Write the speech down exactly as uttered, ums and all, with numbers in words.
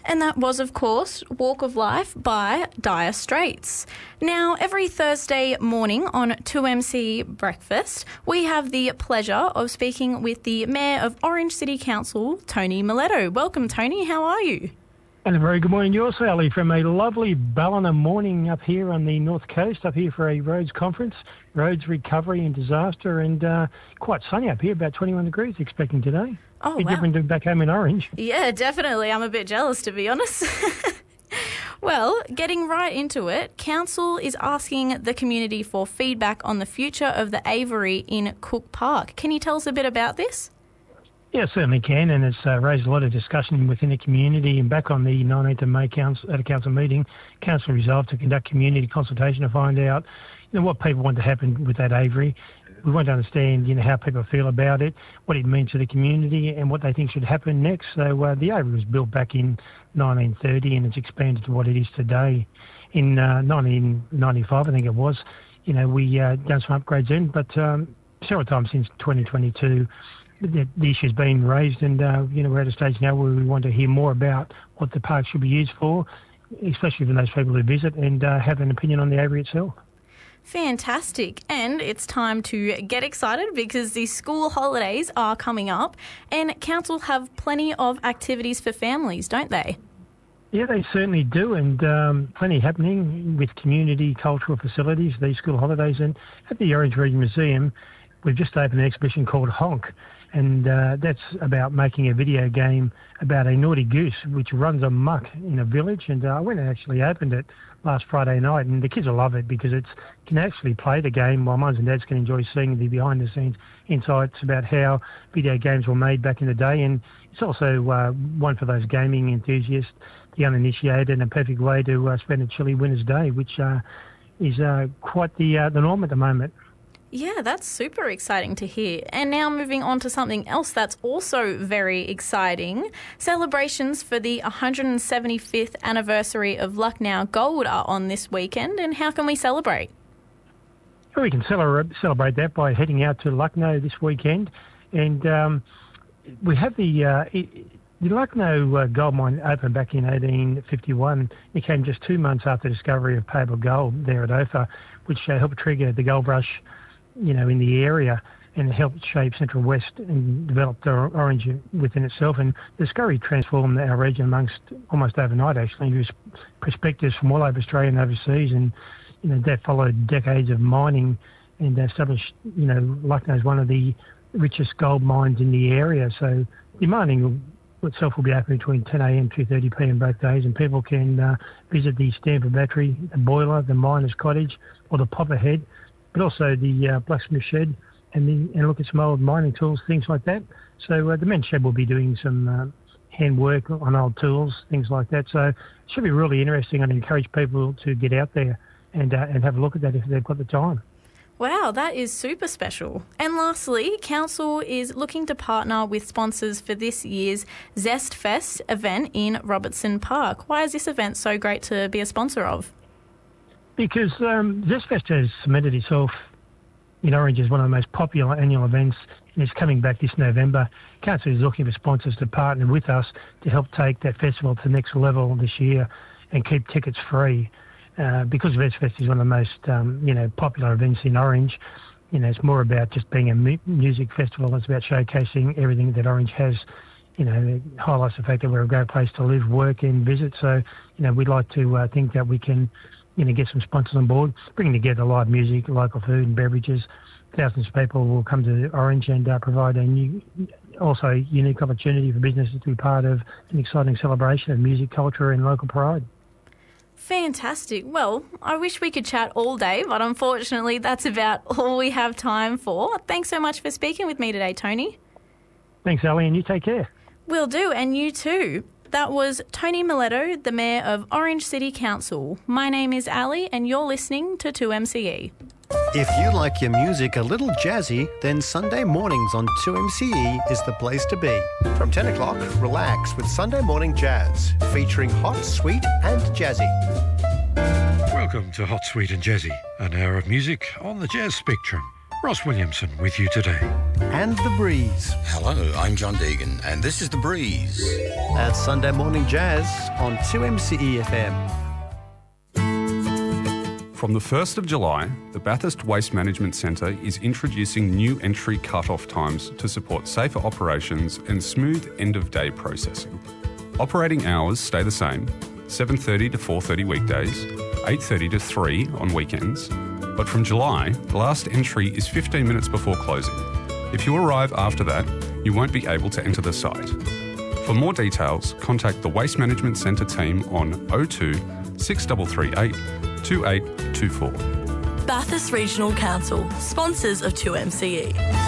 And that was, of course, Walk of Life by Dire Straits. Now, every Thursday morning on two M C Breakfast, we have the pleasure of speaking with the Mayor of Orange City Council, Tony Miletto. Welcome, Tony. How are you? And a very good morning to you, Sally, from a lovely Ballina morning up here on the North Coast, up here for a roads conference, roads recovery and disaster, and uh, quite sunny up here, about twenty-one degrees expecting today. Oh, Bit wow. different to back home in Orange. Yeah, definitely. I'm a bit jealous, to be honest. Well, getting right into it, Council is asking the community for feedback on the future of the Aviary in Cook Park. Can you tell us a bit about this? Yeah, certainly can, and it's uh, raised a lot of discussion within the community. And back on the nineteenth of May council, at a council meeting, council resolved to conduct community consultation to find out, you know, what people want to happen with that aviary. We want to understand, you know, how people feel about it, what it means to the community, and what they think should happen next. So uh, the aviary was built back in nineteen thirty, and it's expanded to what it is today. In uh, nineteen ninety-five, I think it was, you know, we uh, done some upgrades in, but um, several times since twenty twenty-two. The, the issue's been raised, and uh, you know, we're at a stage now where we want to hear more about what the park should be used for, especially for those people who visit, and uh, have an opinion on the aviary itself. Fantastic. And it's time to get excited because the school holidays are coming up and council have plenty of activities for families, don't they? Yeah, they certainly do, and um, plenty happening with community cultural facilities, these school holidays. And at the Orange Region Museum, we've just opened an exhibition called Honk, and uh, that's about making a video game about a naughty goose which runs amok in a village. And uh, I went and actually opened it last Friday night, and the kids will love it because it's can actually play the game while mums and dads can enjoy seeing the behind-the-scenes insights about how video games were made back in the day. And it's also uh, one for those gaming enthusiasts, the uninitiated, and a perfect way to uh, spend a chilly winter's day, which uh, is uh, quite the uh, the norm at the moment. Yeah, that's super exciting to hear. And now moving on to something else that's also very exciting. Celebrations for the one hundred seventy-fifth anniversary of Lucknow Gold are on this weekend, and how can we celebrate? Well, we can celebrate, celebrate that by heading out to Lucknow this weekend. And um, we have the... Uh, it, The Lucknow uh, gold mine opened back in eighteen fifty-one. It came just two months after the discovery of payable gold there at Ophir, which uh, helped trigger the gold rush, you know, in the area, and it helped shape Central West and develop the Orange within itself. And the discovery transformed our region amongst almost overnight, actually. There was prospectors from all over Australia and overseas, and you know that followed decades of mining and established, you know, Lucknow as one of the richest gold mines in the area. So the mining itself will be open between ten a.m. and two thirty p.m. both days, and people can uh, visit the Stamford Battery, the boiler, the miner's cottage, or the popper head, but also the uh, blacksmith shed, and, the, and look at some old mining tools, things like that. So uh, the men's shed will be doing some uh, handwork on old tools, things like that. So it should be really interesting. I'd encourage people to get out there and uh, and have a look at that if they've got the time. Wow, that is super special. And lastly, Council is looking to partner with sponsors for this year's Zest Fest event in Robertson Park. Why is this event so great to be a sponsor of? Because um, Zest Fest has cemented itself in Orange as one of the most popular annual events, and it's coming back this November. Council is looking for sponsors to partner with us to help take that festival to the next level this year and keep tickets free. Uh, because Zest Fest is one of the most, um, you know, popular events in Orange, you know, it's more about just being a mu- music festival. It's about showcasing everything that Orange has. You know, it highlights the fact that we're a great place to live, work and visit. So, you know, we'd like to uh, think that we can, you know, get some sponsors on board, bringing together live music, local food and beverages. Thousands of people will come to Orange and uh, provide a new, also a unique opportunity for businesses to be part of an exciting celebration of music, culture and local pride. Fantastic. Well, I wish we could chat all day, but unfortunately that's about all we have time for. Thanks so much for speaking with me today, Tony. Thanks, Ali, and you take care. Will do, and you too. That was Tony Miletto, the Mayor of Orange City Council. My name is Ali, and you're listening to two M C E. If you like your music a little jazzy, then Sunday mornings on two M C E is the place to be. From ten o'clock, relax with Sunday Morning Jazz, featuring hot, sweet and jazzy. Welcome to Hot, Sweet and Jazzy, an hour of music on the Jazz Spectrum. Ross Williamson with you today. And The Breeze. Hello, I'm John Deegan, and this is The Breeze. That's Sunday Morning Jazz on two M C E F M. From the first of July, the Bathurst Waste Management Centre is introducing new entry cut-off times to support safer operations and smooth end-of-day processing. Operating hours stay the same, seven thirty to four thirty weekdays, eight thirty to three on weekends, but from July, the last entry is fifteen minutes before closing. If you arrive after that, you won't be able to enter the site. For more details, contact the Waste Management Centre team on oh two, six three three eight, two eight two four. Bathurst Regional Council, sponsors of two M C E.